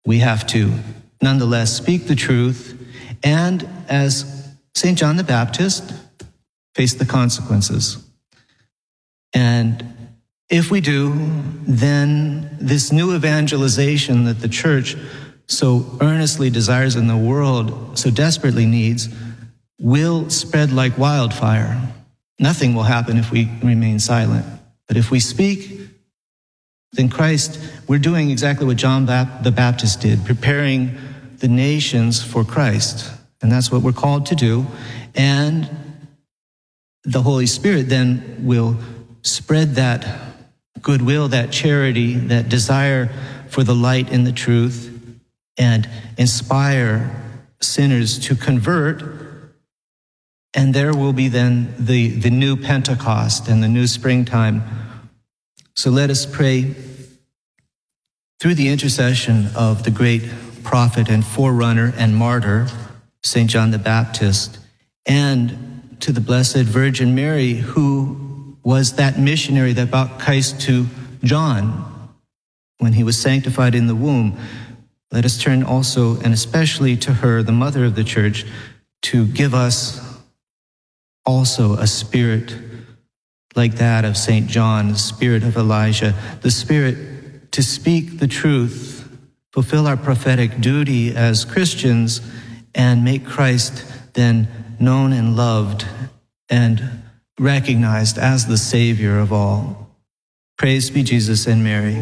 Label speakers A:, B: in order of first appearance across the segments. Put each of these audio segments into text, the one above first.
A: we have to nonetheless speak the truth and, as St. John the Baptist, face the consequences. And if we do, then this new evangelization that the church so earnestly desires in the world, so desperately needs, will spread like wildfire. Nothing will happen if we remain silent. But if we speak, then Christ, we're doing exactly what John the Baptist did, preparing the nations for Christ. And that's what we're called to do. And the Holy Spirit then will spread that goodwill, that charity, that desire for the light and the truth, and inspire sinners to convert. And there will be then the new Pentecost and the new springtime. So let us pray through the intercession of the great prophet and forerunner and martyr, St. John the Baptist, and to the Blessed Virgin Mary, who was that missionary that brought Christ to John when he was sanctified in the womb. Let us turn also and especially to her, the mother of the church, to give us also a spirit like that of St. John, the spirit of Elijah, the spirit to speak the truth, fulfill our prophetic duty as Christians, and make Christ then known and loved and recognized as the Savior of all. Praise be Jesus and Mary.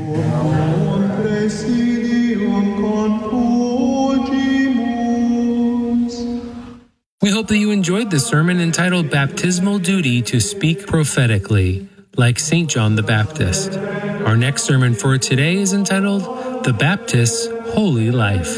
B: We hope that you enjoyed this sermon entitled Baptismal Duty to Speak Prophetically, like St. John the Baptist. Our next sermon for today is entitled The Baptist's Holy Life.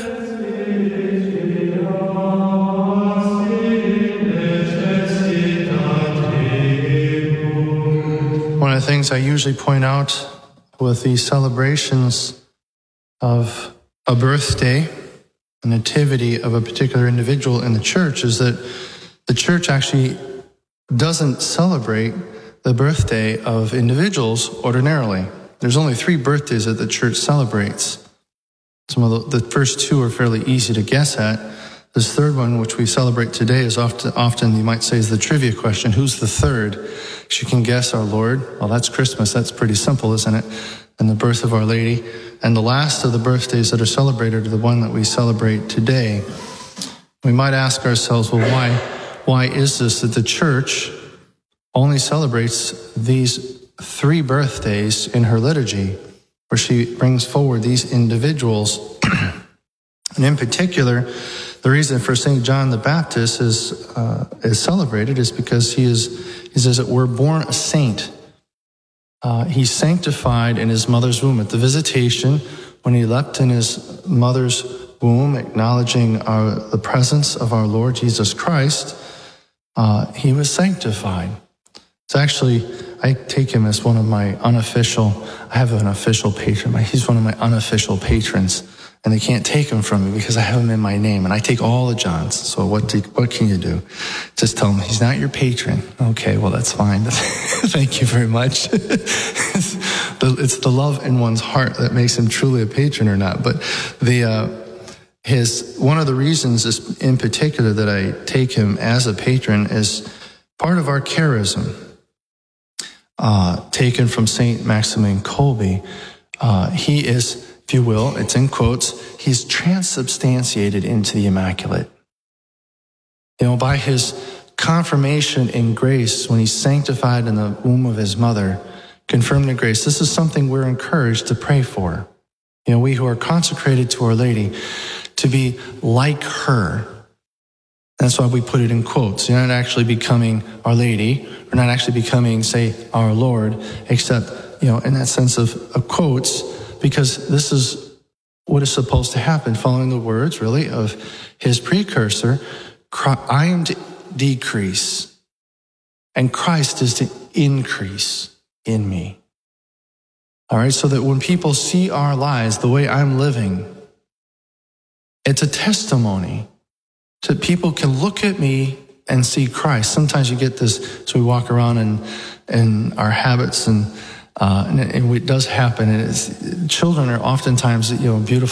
C: One of the things I usually point out with these celebrations of a birthday, a nativity of a particular individual in the church, is that the church actually doesn't celebrate the birthday of individuals ordinarily. There's only 3 birthdays that the church celebrates. Some of the first 2 are fairly easy to guess at. This third one, which we celebrate today, is often you might say is the trivia question. Who's the third? You can guess our Lord. Well, that's Christmas. That's pretty simple, isn't it? And the birth of Our Lady. And the last of the birthdays that are celebrated are the one that we celebrate today. We might ask ourselves, well, why is this that the church only celebrates these 3 birthdays in her liturgy, where she brings forward these individuals? And in particular, the reason for St. John the Baptist is celebrated is because he's as it were born a saint. He's sanctified in his mother's womb. At the visitation, when he leapt in his mother's womb, acknowledging the presence of our Lord Jesus Christ, he was sanctified. It's actually, I take him as one of my I have an official patron. He's one of my unofficial patrons. And they can't take him from me because I have him in my name. And I take all the Johns. So what can you do? Just tell him, he's not your patron. Okay, well, that's fine. Thank you very much. It's the love in one's heart that makes him truly a patron or not. But one of the reasons is, in particular, that I take him as a patron is part of our charism, taken from St. Maximilian Kolbe. He is, if you will, it's in quotes, he's transubstantiated into the Immaculate. By his confirmation in grace, when he's sanctified in the womb of his mother, confirmed in grace, this is something we're encouraged to pray for. We who are consecrated to Our Lady, to be like her. That's why we put it in quotes. You're not actually becoming Our Lady. We're not actually becoming, say, our Lord, except, in that sense of quotes, because this is what is supposed to happen, following the words, really, of his precursor. I am to decrease, and Christ is to increase in me. All right, so that when people see our lives, the way I'm living, it's a testimony. So people can look at me and see Christ. Sometimes you get this, so we walk around in our habits, and it does happen. And children are oftentimes, beautiful